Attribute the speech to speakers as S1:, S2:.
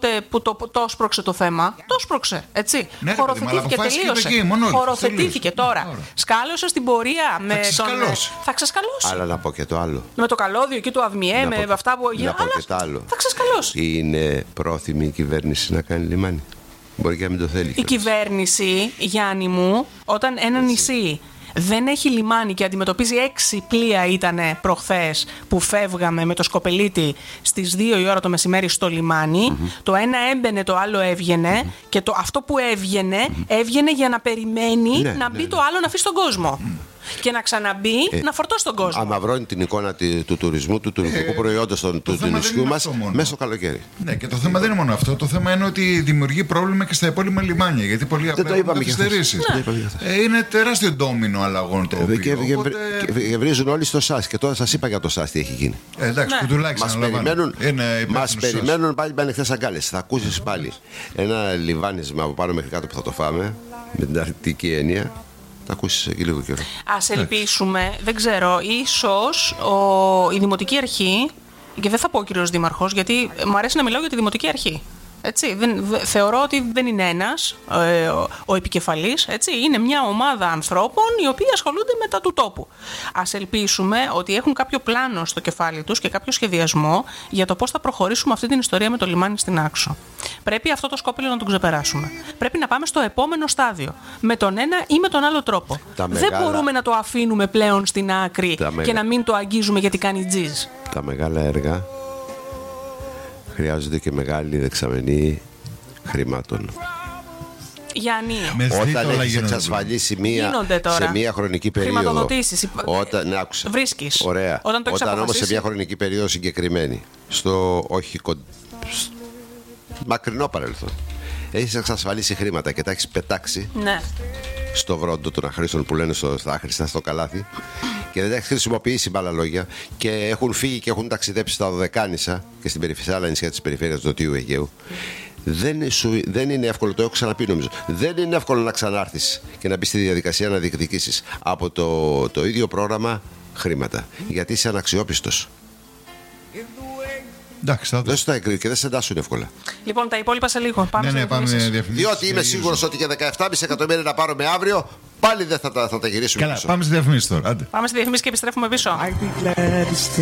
S1: που το έσπρωξε το θέμα. Το έσπρωξε, έτσι.
S2: Ναι,
S1: χωροθετήθηκε, τελείωσε. Χωροθετήθηκε τώρα. Σκάλωσε στην πορεία με τον. Θα ξεσκαλώσει.
S3: Αλλά να πω και το άλλο.
S1: Με το καλώδιο εκεί του ΑΒΜΕ, με αυτά που έγιναν.
S3: Να πω και το άλλο.
S1: Θα ξεσκαλώσει.
S3: Είναι πρόθυμη η κυβέρνηση να κάνει λιμάνι? Μπορεί και να μην το θέλει.
S1: Η κυβέρνηση, Γιάννη μου, όταν ένα νησί δεν έχει λιμάνι και αντιμετωπίζει 6 πλοία ήταν προχθές που φεύγαμε με το σκοπελίτι στις 2 η ώρα το μεσημέρι στο λιμάνι, το ένα έμπαινε, το άλλο έβγαινε και αυτό που έβγαινε για να περιμένει να μπει το άλλο να αφήσει τον κόσμο. Και να ξαναμπεί να φορτώσει τον κόσμο.
S3: Αμαυρώνει την εικόνα του τουρισμού, του τουριστικού προϊόντος του νησιού μας μέσα στο καλοκαίρι.
S2: Ναι, και το θέμα δεν είναι μόνο αυτό. Το θέμα είναι ότι δημιουργεί πρόβλημα και στα υπόλοιπα λιμάνια. Γιατί πολλοί απλά έχουν καθυστερήσεις. Είναι τεράστιο ντόμινο αλλαγών το οποίο.
S3: Και βρίζουν όλοι στο ΣΑΣ. Και τώρα σας είπα για το ΣΑΣ τι έχει γίνει.
S2: Εντάξει, που τουλάχιστον
S3: μας περιμένουν πάλι με ανοιχτές αγκάλες. Θα ακούσεις πάλι ένα λιβάνισμα από πάνω μέχρι κάτω που θα το φάμε, με την αρνητική έννοια. Θα ακούσεις και λίγο καιρό.
S1: Ας ελπίσουμε, δεν ξέρω, ίσως η Δημοτική Αρχή, και δεν θα πω ο κύριος Δήμαρχος, γιατί μου αρέσει να μιλάω για τη Δημοτική Αρχή. Έτσι, θεωρώ ότι δεν είναι ένας ο επικεφαλής, έτσι, είναι μια ομάδα ανθρώπων οι οποίοι ασχολούνται με τα του τόπου. Ας ελπίσουμε ότι έχουν κάποιο πλάνο στο κεφάλι τους και κάποιο σχεδιασμό για το πώς θα προχωρήσουμε αυτή την ιστορία με το λιμάνι στην Άξο. Πρέπει αυτό το σκόπελο να τον ξεπεράσουμε. Πρέπει να πάμε στο επόμενο στάδιο. Με τον ένα ή με τον άλλο τρόπο. Δεν μπορούμε να το αφήνουμε πλέον στην άκρη και να μην το αγγίζουμε γιατί κάνει τζιζ.
S3: Τα μεγάλα έργα χρειάζονται και μεγάλη δεξαμενή χρημάτων.
S1: Γιάννη,
S3: όταν έχεις εξασφαλίσει σε μία χρονική περίοδο.
S1: Χρηματοδοτήσεις. Βρίσκεις.
S3: Ωραία. Όταν όμως σε μία χρονική περίοδο συγκεκριμένη, στο μακρινό παρελθόν, έχεις εξασφαλίσει χρήματα και τα έχεις πετάξει στο βρόντο των αχρήστων που λένε στα άχρηστα, στο καλάθι, και δεν τα έχεις χρησιμοποιήσει, με άλλα λόγια, και έχουν φύγει και έχουν ταξιδέψει στα Δωδεκάνησα και στα άλλα νησιά της περιφέρειας του Νοτιού Αιγαίου. Δεν είναι εύκολο, το έχω ξαναπεί νομίζω. Δεν είναι εύκολο να ξανάρθεις και να μπεις στη διαδικασία να διεκδικήσεις από το ίδιο πρόγραμμα χρήματα. Γιατί είσαι αναξιόπιστος. Δεν σου τα εγκρίνει και δεν σε εντάσσουν εύκολα.
S1: Λοιπόν, τα υπόλοιπα σε λίγο. Πάμε
S2: διαφημίσεις.
S3: Διότι είμαι σίγουρος ότι για 17,5 εκατομμύρια να πάρουμε αύριο, πάλι δεν θα τα γυρίσουμε.
S2: Καλά, πάμε στη διαφημίσεις τώρα.
S1: Πάμε στη διαφημίσεις και επιστρέφουμε πίσω.